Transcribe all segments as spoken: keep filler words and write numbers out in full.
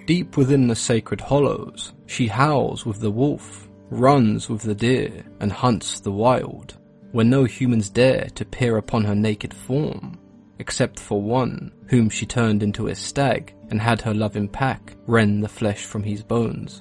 Deep within the sacred hollows, she howls with the wolf, runs with the deer, and hunts the wild, where no humans dare to peer upon her naked form, except for one, whom she turned into a stag and had her loving pack rend the flesh from his bones.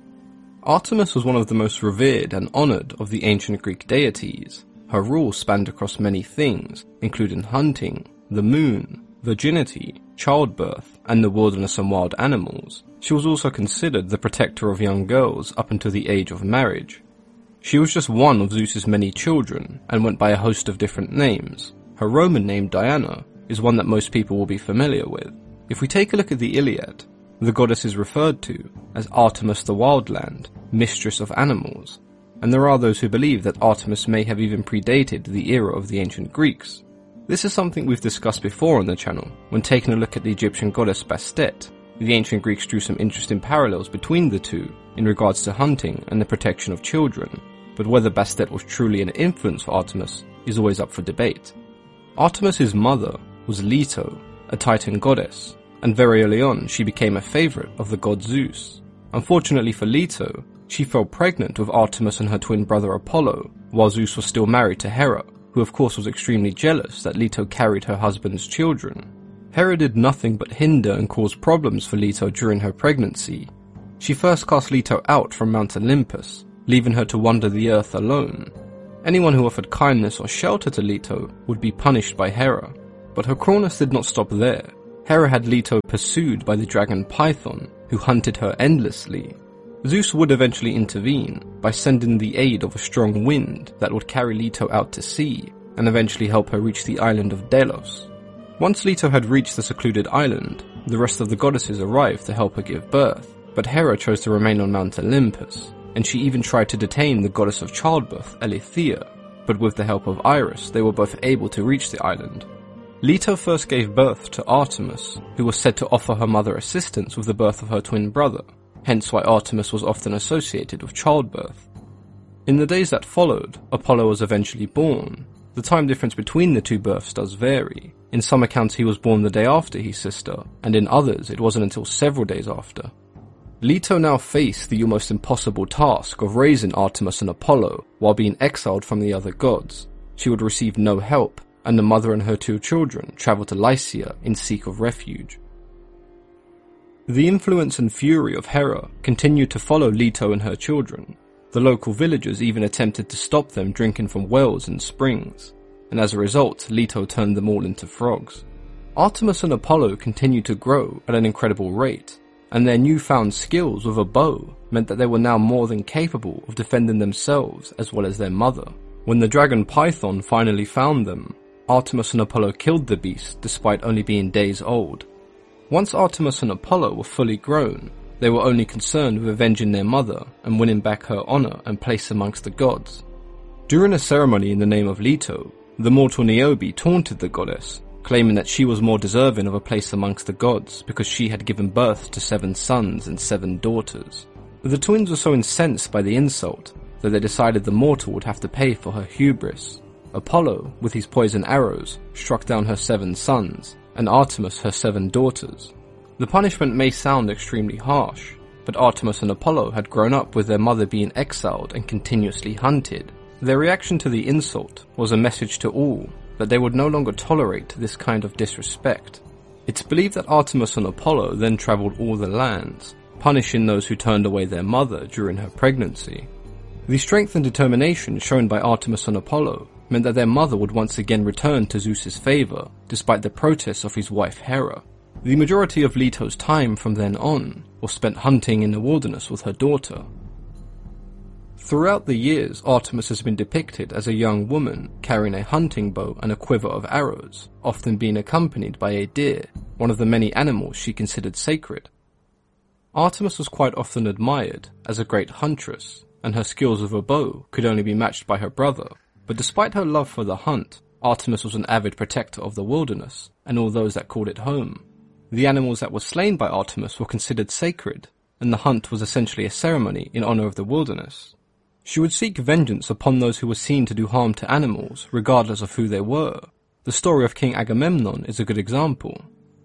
Artemis was one of the most revered and honoured of the ancient Greek deities. Her rule spanned across many things, including hunting, the moon, virginity, childbirth, and the wilderness and wild animals. She was also considered the protector of young girls up until the age of marriage. She was just one of Zeus's many children, and went by a host of different names. Her Roman name, Diana, is one that most people will be familiar with. If we take a look at the Iliad, the goddess is referred to as Artemis the Wildland, mistress of animals, and there are those who believe that Artemis may have even predated the era of the ancient Greeks. This is something we've discussed before on the channel. When taking a look at the Egyptian goddess Bastet, the ancient Greeks drew some interesting parallels between the two in regards to hunting and the protection of children, but whether Bastet was truly an influence for Artemis is always up for debate. Artemis's mother was Leto, a Titan goddess, and very early on she became a favourite of the god Zeus. Unfortunately for Leto, she fell pregnant with Artemis and her twin brother Apollo, while Zeus was still married to Hera, who of course was extremely jealous that Leto carried her husband's children. Hera did nothing but hinder and cause problems for Leto during her pregnancy. She first cast Leto out from Mount Olympus, leaving her to wander the earth alone. Anyone who offered kindness or shelter to Leto would be punished by Hera, but her cruelness did not stop there. Hera had Leto pursued by the dragon Python, who hunted her endlessly. Zeus would eventually intervene by sending the aid of a strong wind that would carry Leto out to sea, and eventually help her reach the island of Delos. Once Leto had reached the secluded island, the rest of the goddesses arrived to help her give birth, but Hera chose to remain on Mount Olympus, and she even tried to detain the goddess of childbirth, Eileithyia, but with the help of Iris they were both able to reach the island. Leto first gave birth to Artemis, who was said to offer her mother assistance with the birth of her twin brother, hence why Artemis was often associated with childbirth. In the days that followed, Apollo was eventually born. The time difference between the two births does vary. In some accounts he was born the day after his sister, and in others it wasn't until several days after. Leto now faced the almost impossible task of raising Artemis and Apollo while being exiled from the other gods. She would receive no help, and the mother and her two children travelled to Lycia in seek of refuge. The influence and fury of Hera continued to follow Leto and her children. The local villagers even attempted to stop them drinking from wells and springs, and as a result, Leto turned them all into frogs. Artemis and Apollo continued to grow at an incredible rate, and their newfound skills with a bow meant that they were now more than capable of defending themselves as well as their mother. When the dragon Python finally found them, Artemis and Apollo killed the beast despite only being days old. Once Artemis and Apollo were fully grown, they were only concerned with avenging their mother and winning back her honour and place amongst the gods. During a ceremony in the name of Leto, the mortal Niobe taunted the goddess, claiming that she was more deserving of a place amongst the gods because she had given birth to seven sons and seven daughters. The twins were so incensed by the insult that they decided the mortal would have to pay for her hubris. Apollo, with his poison arrows, struck down her seven sons, and Artemis her seven daughters. The punishment may sound extremely harsh, but Artemis and Apollo had grown up with their mother being exiled and continuously hunted. Their reaction to the insult was a message to all that they would no longer tolerate this kind of disrespect. It's believed that Artemis and Apollo then travelled all the lands, punishing those who turned away their mother during her pregnancy. The strength and determination shown by Artemis and Apollo meant that their mother would once again return to Zeus's favour, despite the protests of his wife Hera. The majority of Leto's time from then on was spent hunting in the wilderness with her daughter. Throughout the years, Artemis has been depicted as a young woman carrying a hunting bow and a quiver of arrows, often being accompanied by a deer, one of the many animals she considered sacred. Artemis was quite often admired as a great huntress, and her skills with a bow could only be matched by her brother. But despite her love for the hunt, Artemis was an avid protector of the wilderness and all those that called it home. The animals that were slain by Artemis were considered sacred, and the hunt was essentially a ceremony in honour of the wilderness. She would seek vengeance upon those who were seen to do harm to animals, regardless of who they were. The story of King Agamemnon is a good example.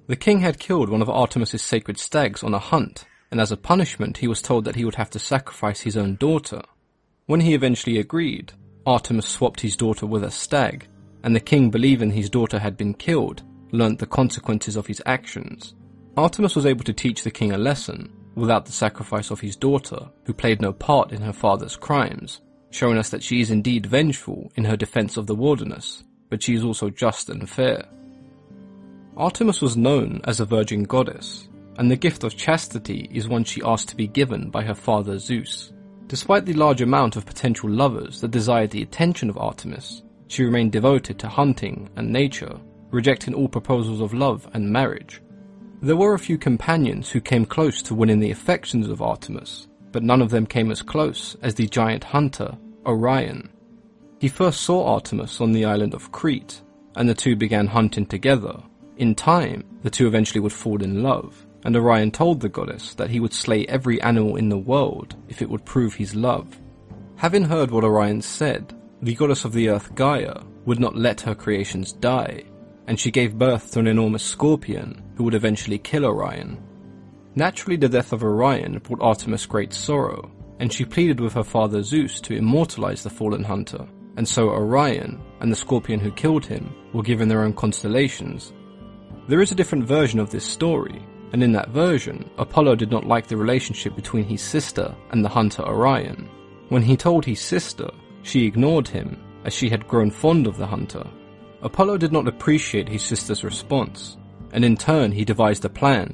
The king had killed one of Artemis's sacred stags on a hunt, and as a punishment he was told that he would have to sacrifice his own daughter. When he eventually agreed, Artemis swapped his daughter with a stag, and the king, believing his daughter had been killed, learnt the consequences of his actions. Artemis was able to teach the king a lesson, without the sacrifice of his daughter, who played no part in her father's crimes, showing us that she is indeed vengeful in her defense of the wilderness, but she is also just and fair. Artemis was known as a virgin goddess, and the gift of chastity is one she asked to be given by her father Zeus. Despite the large amount of potential lovers that desired the attention of Artemis, she remained devoted to hunting and nature, rejecting all proposals of love and marriage. There were a few companions who came close to winning the affections of Artemis, but none of them came as close as the giant hunter, Orion. He first saw Artemis on the island of Crete, and the two began hunting together. In time, the two eventually would fall in love, and Orion told the goddess that he would slay every animal in the world if it would prove his love. Having heard what Orion said, the goddess of the earth Gaia would not let her creations die, and she gave birth to an enormous scorpion who would eventually kill Orion. Naturally, the death of Orion brought Artemis great sorrow, and she pleaded with her father Zeus to immortalize the fallen hunter, and so Orion and the scorpion who killed him were given their own constellations. There is a different version of this story, and in that version, Apollo did not like the relationship between his sister and the hunter Orion. When he told his sister, she ignored him, as she had grown fond of the hunter. Apollo did not appreciate his sister's response, and in turn he devised a plan